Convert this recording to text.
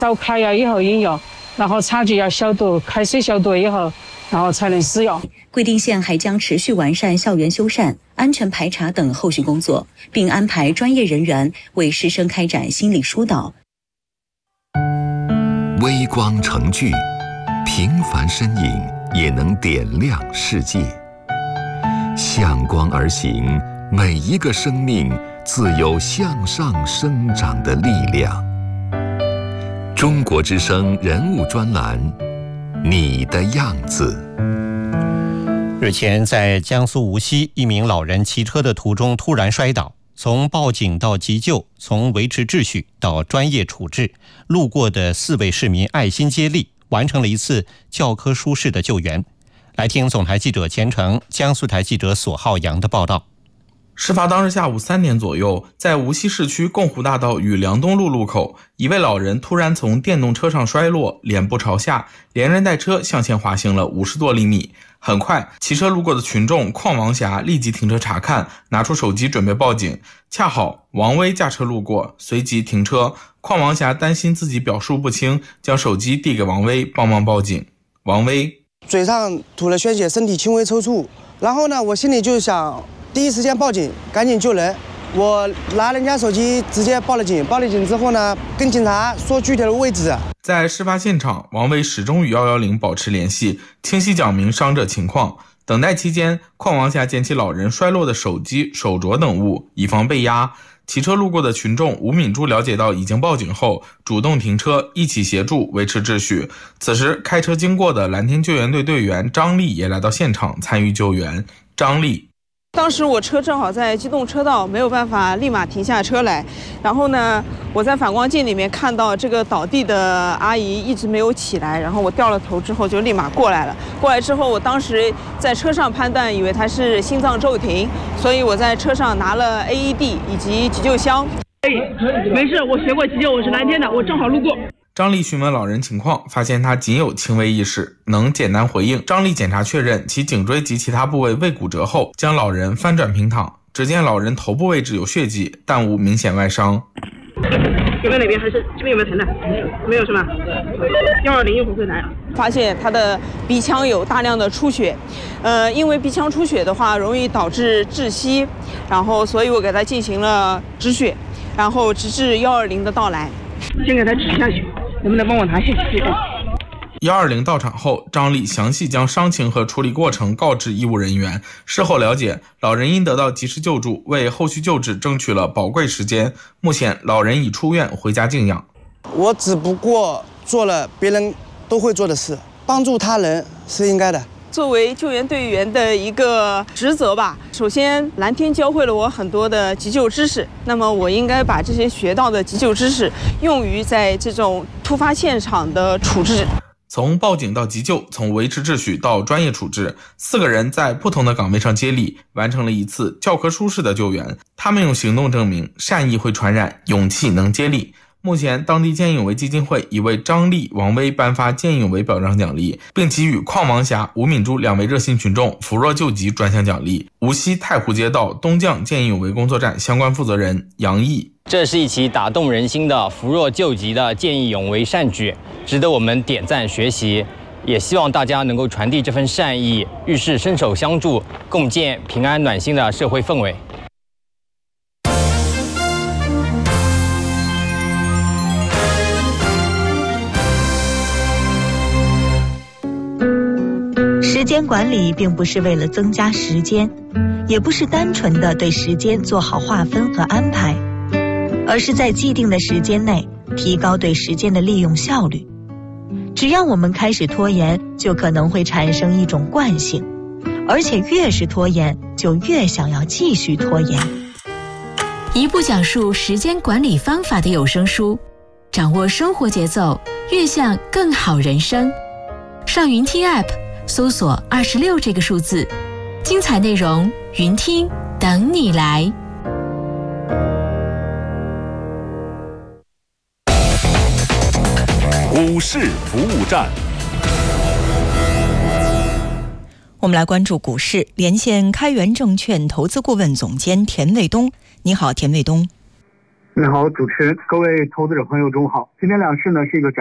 刀开了以后也有，然后茶具要消毒，开水消毒以后，然后才能使用。 贵定县还将持续完善校园修缮、安全排查等后续工作，并安排专业人员为师生开展心理疏导。 微光成炬，平凡身影也能点亮世界。向光而行，每一个生命自有向上生长的力量。中国之声人物专栏，你的样子。 日前，在江苏无锡，一名老人骑车的途中突然摔倒，从报警到急救，从维持秩序到专业处置，路过的4位市民爱心接力，完成了一次教科书式的救援。来听总台记者钱程、江苏台记者索浩洋的报道。 事发当日下午3点左右，在无锡市区共湖大道与梁东路路口，一位老人突然从电动车上摔落，脸部朝下，连人带车向前滑行了50多厘米。很快，骑车路过的群众邝王霞立即停车查看，拿出手机准备报警。恰好王威驾车路过，随即停车。邝王霞担心自己表述不清，将手机递给王威帮忙报警。王威嘴上吐了鲜血，身体轻微抽搐，然后呢，我心里就想第一时间报警，赶紧救人。我拿人家手机直接报了警，报了警之后呢，跟警察说具体的位置。 在事发现场，王威始终与110保持联系，清晰讲明伤者情况。等待期间，邝王霞捡起老人摔落的手机、手镯等物，以防被压。骑车路过的群众吴敏珠了解到已经报警后，主动停车，一起协助维持秩序。此时，开车经过的蓝天救援队队员张丽也来到现场参与救援。张丽： 当时我车正好在机动车道，没有办法立马停下车来。然后呢，我在反光镜里面看到这个倒地的阿姨一直没有起来，然后我掉了头之后就立马过来了。过来之后，我当时在车上判断以为她是心脏骤停，所以我在车上拿了 AED 以及急救箱。 没事，我学过急救，我是蓝天的，我正好路过。 张丽询问老人情况，发现他仅有轻微意识，能简单回应。张丽检查确认其颈椎及其他部位未骨折后，将老人翻转平躺。只见老人头部位置有血迹，但无明显外伤。 有没有哪边还是这边有没有疼的？没有是吧？120一会儿会来。 发现他的鼻腔有大量的出血，因为鼻腔出血的话容易导致窒息，然后所以我给他进行了止血，然后直至120的到来。 先给他止下去，能不能帮我拿下去 ？120到场后，张丽详细将伤情和处理过程告知医务人员。事后了解，老人因得到及时救助，为后续救治争取了宝贵时间。目前，老人已出院回家静养。 我只不过做了别人都会做的事，帮助他人是应该的。 作为救援队员的一个职责吧，首先蓝天教会了我很多的急救知识，那么我应该把这些学到的急救知识用于在这种突发现场的处置。 从报警到急救，从维持秩序到专业处置，4个人在不同的岗位上接力，完成了一次教科书式的救援。他们用行动证明善意会传染，勇气能接力。目前，当地见义勇为基金会已为张丽、王威颁发见义勇为表彰奖励，并给予邝王霞、吴敏珠2位热心群众扶弱救急专项奖励。无锡太湖街道东将见义勇为工作站相关负责人杨毅： 这是一起打动人心的扶弱救急的见义勇为善举，值得我们点赞学习。也希望大家能够传递这份善意，遇事伸手相助，共建平安暖心的社会氛围。 时间管理并不是为了增加时间，也不是单纯的对时间做好划分和安排，而是在既定的时间内提高对时间的利用效率。只要我们开始拖延，就可能会产生一种惯性，而且越是拖延，就越想要继续拖延。 一部讲述时间管理方法的有声书，掌握生活节奏，悦享更好人生。上云听 App 搜索26这个数字，精彩内容云听等你来。 股市服务站， 我们来关注股市。连线开源证券投资顾问总监田卫东。你好，田卫东。 你好，主持人，各位投资者朋友，中午好。今天两市呢是一个